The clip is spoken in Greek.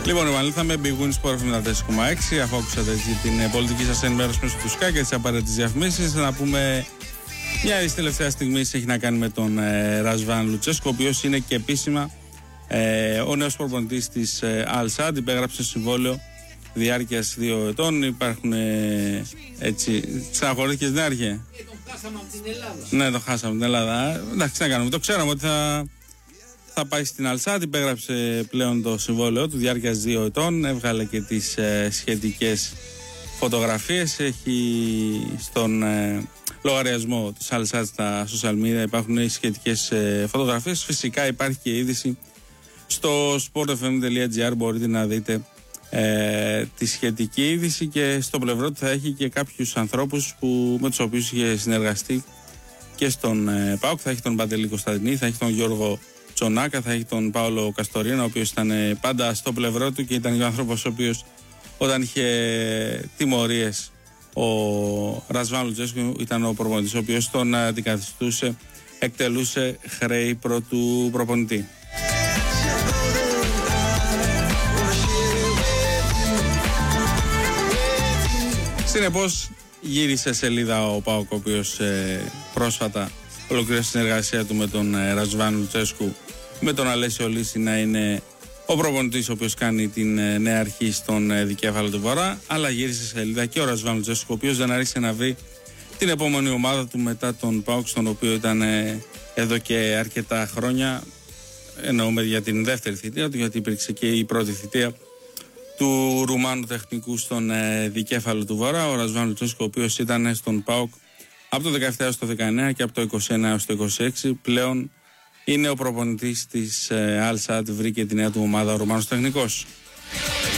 Λοιπόν, επανήλθαμε. Big Win Sport 74,6. Αφού άκουσατε την πολιτική σας ενημέρωση μέσω του Sky και τις απαραίτητες διαφημίσεις, να πούμε μια της τελευταία στιγμή έχει να κάνει με τον Ρασβάν Λουτσέσκο, ο οποίος είναι και επίσημα ο νέος προπονητής της Al Sadd. Υπέγραψε συμβόλαιο διάρκειας 2 ετών. Υπάρχουν έτσι. Στεναχωρήθηκε στην αρχή. Τον χάσαμε από την Ελλάδα. Ναι, τον χάσαμε από την Ελλάδα. Εντάξει, τι να κάνουμε. Το ξέραμε ότι θα πάει στην Al Sadd. Υπέγραψε πλέον το συμβόλαιο του διάρκειας 2 ετών. Έβγαλε και τις σχετικές φωτογραφίες. Έχει στον λογαριασμό της Al Sadd στα social media υπάρχουν οι σχετικές φωτογραφίες. Φυσικά υπάρχει και είδηση στο sportfm.gr. Μπορείτε να δείτε τη σχετική είδηση και στο πλευρό του θα έχει και κάποιους ανθρώπους με τους οποίους είχε συνεργαστεί και στον ΠΑΟΚ. Θα έχει τον Παντελή Κωνσταντινή, θα έχει τον Γιώργο Τσονάκα, θα έχει τον Πάολο Καστορίνα, ο οποίος ήταν πάντα στο πλευρό του και ήταν ο άνθρωπος ο οποίος όταν είχε τιμωρίες ο Ρασβάν Λουτσέσκου ήταν ο προπονητής ο οποίος τον αντικαθιστούσε, εκτελούσε χρέη πρωτού προπονητή. Συνεπώς γύρισε σελίδα ο ΠΑΟΚ, ο οποίος πρόσφατα ολοκλήρωσε τη συνεργασία του με τον Ρασβάν Λουτσέσκου, με τον Αλέσιο Λύση να είναι ο προπονητής ο οποίος κάνει την νέα αρχή στον δικέφαλο του Βορρά, αλλά γύρισε σελίδα και ο Ρασβάν Λουτσέσκου, ο οποίος δεν άρχισε να βρει την επόμενη ομάδα του μετά τον ΠΑΟΚ, στον οποίο ήταν εδώ και αρκετά χρόνια. Εννοούμε για την δεύτερη θητεία του, γιατί υπήρξε και η πρώτη θητεία του Ρουμάνου τεχνικού στον δικέφαλο του Βορρά. Ο Ρασβάν Λουτσέσκου, ο οποίος ήταν στον ΠΑΟΚ από το 17 έως το 19 και από το 21 έως το 26, πλέον είναι ο προπονητής της Al Sadd. Βρήκε τη νέα του ομάδα ο Ρουμάνος τεχνικός.